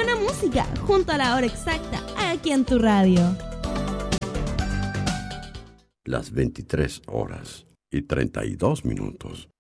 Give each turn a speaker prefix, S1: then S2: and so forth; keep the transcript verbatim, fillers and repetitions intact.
S1: buena música, junto a la hora exacta, aquí en tu radio.
S2: Las veintitrés horas y treinta y dos minutos.